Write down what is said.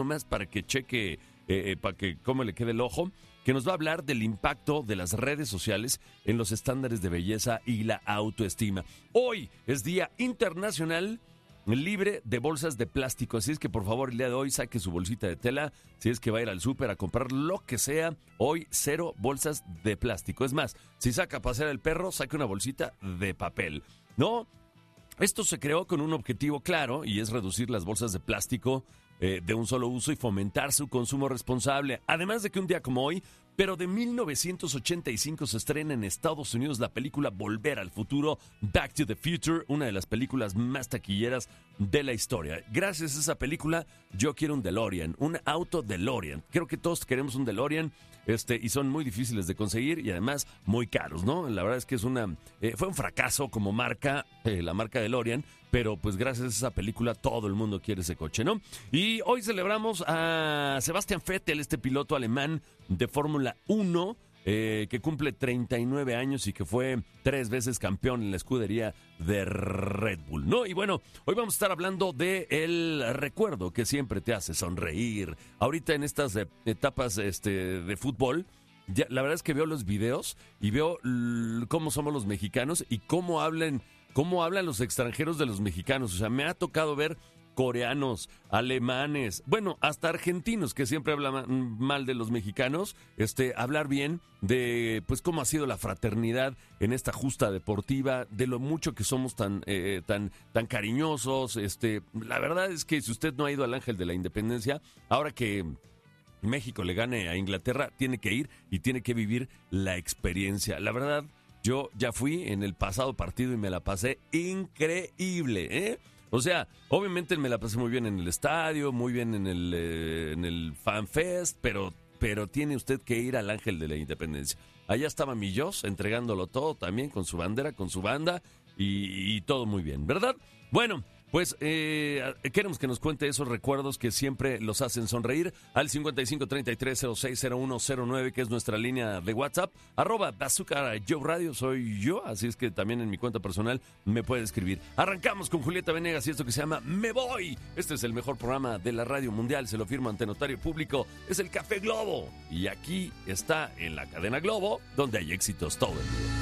más para que cheque, para que cómo le quede el ojo, que nos va a hablar del impacto de las redes sociales en los estándares de belleza y la autoestima. Hoy es Día Internacional Libre de Bolsas de Plástico, así es que por favor el día de hoy saque su bolsita de tela, si es que va a ir al súper a comprar lo que sea, hoy 0 bolsas de plástico. Es más, si saca a pasear el perro, saque una bolsita de papel, ¿no? Esto se creó con un objetivo claro y es reducir las bolsas de plástico de un solo uso y fomentar su consumo responsable. Además de que un día como hoy, pero de 1985 se estrena en Estados Unidos la película Volver al Futuro, Back to the Future, una de las películas más taquilleras de la historia. Gracias a esa película, yo quiero un DeLorean, un auto DeLorean. Creo que todos queremos un DeLorean, y son muy difíciles de conseguir y además muy caros, ¿no? La verdad es que fue un fracaso como marca, la marca DeLorean, pero pues gracias a esa película todo el mundo quiere ese coche, ¿no? Y hoy celebramos a Sebastian Vettel, este piloto alemán de Fórmula 1, que cumple 39 años y que fue 3 veces campeón en la escudería de Red Bull, ¿no? Y bueno, hoy vamos a estar hablando de el recuerdo que siempre te hace sonreír. Ahorita en estas etapas de fútbol, ya, la verdad es que veo los videos y veo cómo somos los mexicanos y cómo hablan los extranjeros de los mexicanos. O sea, me ha tocado ver coreanos, alemanes, bueno, hasta argentinos que siempre hablan mal de los mexicanos, hablar bien de pues cómo ha sido la fraternidad en esta justa deportiva, de lo mucho que somos tan cariñosos. La verdad es que si usted no ha ido al Ángel de la Independencia, ahora que México le gane a Inglaterra, tiene que ir y tiene que vivir la experiencia. La verdad, yo ya fui en el pasado partido y me la pasé increíble, ¿eh? O sea, obviamente me la pasé muy bien en el estadio, muy bien en el Fan Fest, pero tiene usted que ir al Ángel de la Independencia. Allá estaba Millos entregándolo todo también con su bandera, con su banda y todo muy bien, ¿verdad? Bueno, pues queremos que nos cuente esos recuerdos que siempre los hacen sonreír al 5533060109, que es nuestra línea de WhatsApp, @Bazooka Joe Radio, soy yo, así es que también en mi cuenta personal me puede escribir. Arrancamos con Julieta Venegas y esto que se llama Me Voy. Este es el mejor programa de la radio mundial, se lo firma ante notario público, es el Café Globo. Y aquí está en la cadena Globo, donde hay éxitos todo el día.